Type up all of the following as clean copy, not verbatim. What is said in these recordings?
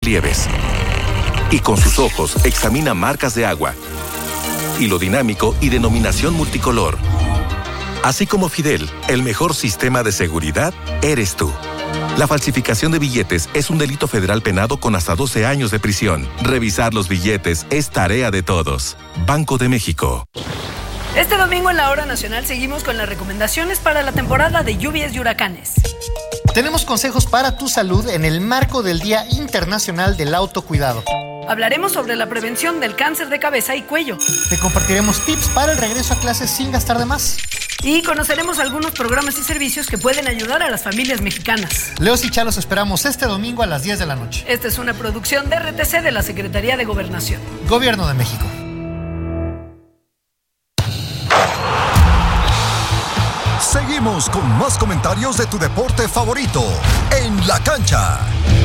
relieves. Y con sus ojos examina marcas de agua, hilo dinámico y denominación multicolor. Así como Fidel, el mejor sistema de seguridad eres tú. La falsificación de billetes es un delito federal penado con hasta 12 años de prisión. Revisar los billetes es tarea de todos. Banco de México. Este domingo en la Hora Nacional seguimos con las recomendaciones para la temporada de lluvias y huracanes. Tenemos consejos para tu salud en el marco del Día Internacional del Autocuidado. Hablaremos sobre la prevención del cáncer de cabeza y cuello. Te compartiremos tips para el regreso a clases sin gastar de más. Y conoceremos algunos programas y servicios que pueden ayudar a las familias mexicanas. Leos y Chá los esperamos este domingo a las 10 de la noche. Esta es una producción de RTC de la Secretaría de Gobernación. Gobierno de México. Seguimos con más comentarios de tu deporte favorito, En la Cancha.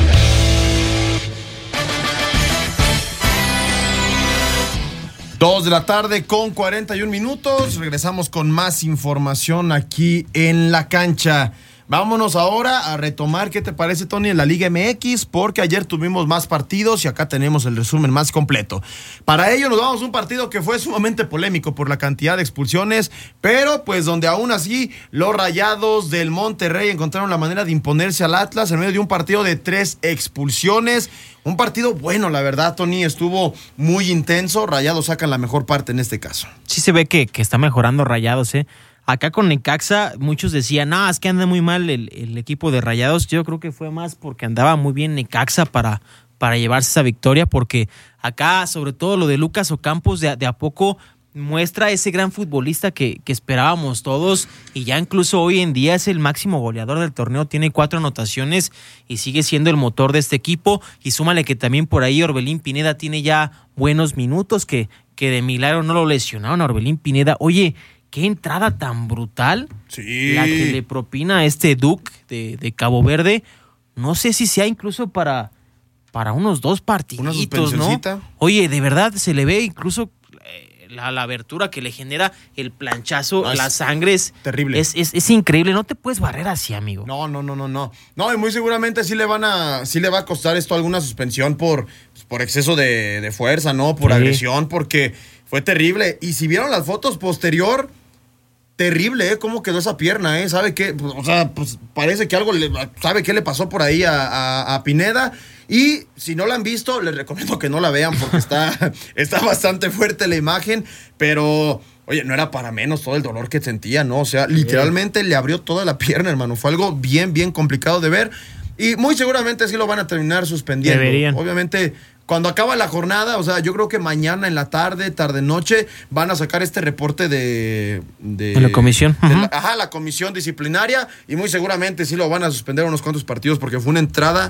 Dos de la tarde con 41 minutos. Regresamos con más información aquí en La Cancha. Vámonos ahora a retomar, ¿qué te parece, Tony, en la Liga MX? Porque ayer tuvimos más partidos y acá tenemos el resumen más completo. Para ello nos vamos a un partido que fue sumamente polémico por la cantidad de expulsiones, pero pues donde aún así los Rayados del Monterrey encontraron la manera de imponerse al Atlas en medio de un partido de 3 expulsiones. Un partido bueno, la verdad, Tony, estuvo muy intenso. Rayados sacan la mejor parte en este caso. Sí se ve que está mejorando Rayados, Acá con Necaxa muchos decían, no, es que anda muy mal el equipo de Rayados. Yo creo que fue más porque andaba muy bien Necaxa para llevarse esa victoria, porque acá, sobre todo lo de Lucas Ocampos, de a poco muestra ese gran futbolista que esperábamos todos, y ya incluso hoy en día es el máximo goleador del torneo, tiene 4 anotaciones y sigue siendo el motor de este equipo. Y súmale que también por ahí Orbelín Pineda tiene ya buenos minutos, que de milagro no lo lesionaron a Orbelín Pineda. Oye, qué entrada tan brutal, sí, la que le propina Duke de Cabo Verde. No sé si sea incluso para unos 2 partiditos, ¿no? Oye, de verdad se le ve incluso la abertura que le genera el planchazo, la sangre es terrible. Es increíble, no te puedes barrer así, amigo. No. No, y muy seguramente sí le va a costar esto alguna suspensión por exceso de fuerza, ¿no? Por agresión, porque fue terrible. Y si vieron las fotos posterior, terrible, cómo quedó esa pierna, ¿Sabe qué? O sea, pues parece que algo sabe qué le pasó por ahí a Pineda. Y si no la han visto, les recomiendo que no la vean porque está bastante fuerte la imagen, pero oye, no era para menos todo el dolor que sentía, ¿no? O sea, literalmente le abrió toda la pierna, hermano. Fue algo bien, bien complicado de ver y muy seguramente sí lo van a terminar suspendiendo. Deberían. Obviamente, cuando acaba la jornada, o sea, yo creo que mañana en la tarde-noche, van a sacar este reporte de la comisión. La comisión disciplinaria, y muy seguramente sí lo van a suspender unos cuantos partidos porque fue una entrada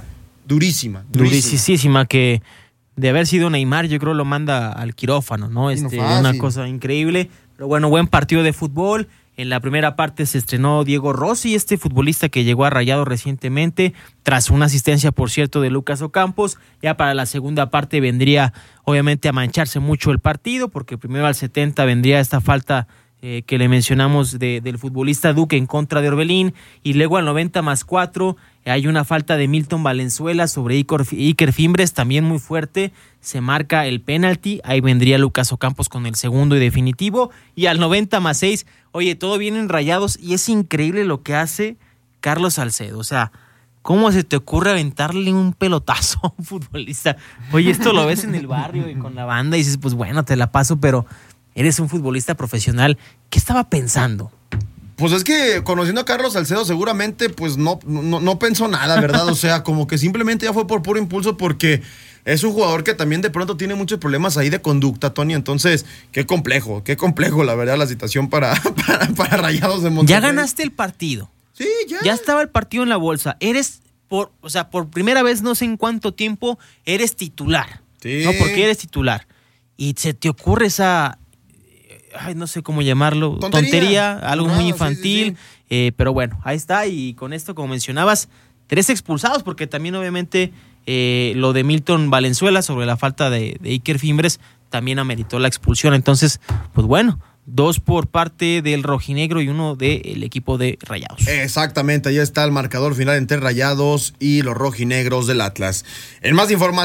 durísima, que de haber sido Neymar, yo creo lo manda al quirófano, ¿no? Una cosa increíble. Pero bueno, buen partido de fútbol. En la primera parte se estrenó Diego Rossi, futbolista que llegó a Rayados recientemente, tras una asistencia, por cierto, de Lucas Ocampos. Ya para la segunda parte vendría, obviamente, a mancharse mucho el partido, porque primero al 70 vendría esta falta que le mencionamos del futbolista Duque en contra de Orbelín, y luego al 90+4 hay una falta de Milton Valenzuela sobre Iker Fimbres, también muy fuerte, se marca el penalti, ahí vendría Lucas Ocampos con el segundo y definitivo, y al 90+6, oye, todo bien en Rayados, y es increíble lo que hace Carlos Salcedo, o sea, ¿cómo se te ocurre aventarle un pelotazo a un futbolista? Oye, esto lo ves en el barrio y con la banda y dices, pues bueno, te la paso, pero eres un futbolista profesional. ¿Qué estaba pensando? Pues es que conociendo a Carlos Salcedo seguramente pues no pensó nada, ¿verdad? O sea, como que simplemente ya fue por puro impulso, porque es un jugador que también de pronto tiene muchos problemas ahí de conducta, Tony. Entonces, qué complejo, la verdad, la situación para Rayados de Monterrey. Ya ganaste el partido. Sí, ya. Ya estaba el partido en la bolsa. Por primera vez, no sé en cuánto tiempo, eres titular. Sí. No, porque eres titular. Y se te ocurre esa... no sé cómo llamarlo, tontería, algo muy infantil, sí. Pero bueno, ahí está, y con esto, como mencionabas, 3 expulsados, porque también obviamente lo de Milton Valenzuela sobre la falta de Iker Fimbres también ameritó la expulsión. Entonces, pues bueno, 2 por parte del rojinegro y 1 del equipo de Rayados. Exactamente, ahí está el marcador final entre Rayados y los rojinegros del Atlas. En más información